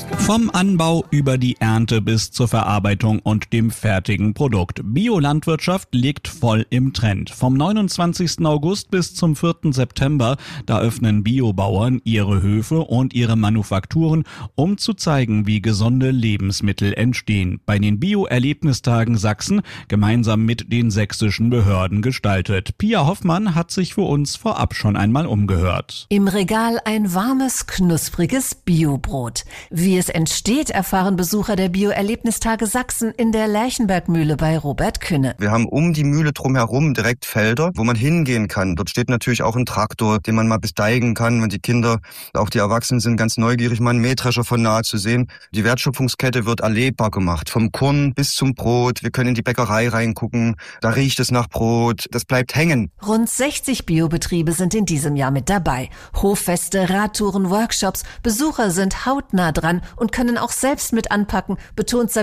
Vom Anbau über die Ernte bis zur Verarbeitung und dem fertigen Produkt. Biolandwirtschaft liegt voll im Trend. Vom 29. August bis zum 4. September, da öffnen Biobauern ihre Höfe und ihre Manufakturen, um zu zeigen, wie gesunde Lebensmittel entstehen. Bei den Bio-Erlebnistagen Sachsen, gemeinsam mit den sächsischen Behörden gestaltet. Pia Hoffmann hat sich für uns vorab schon einmal umgehört. Im Regal ein warmes, knuspriges Biobrot. Wie es entsteht, erfahren Besucher der Bio-Erlebnistage Sachsen in der Lerchenbergmühle bei Robert Künne. Wir haben um die Mühle drumherum direkt Felder, wo man hingehen kann. Dort steht natürlich auch ein Traktor, den man mal besteigen kann, wenn die Kinder, auch die Erwachsenen sind ganz neugierig, mal einen Mähdrescher von nahe zu sehen. Die Wertschöpfungskette wird erlebbar gemacht, vom Korn bis zum Brot. Wir können in die Bäckerei reingucken, da riecht es nach Brot, das bleibt hängen. Rund 60 Biobetriebe sind in diesem Jahr mit dabei. Hoffeste, Radtouren, Workshops, Besucher sind hautnah dran und können auch selbst mit anpacken, betont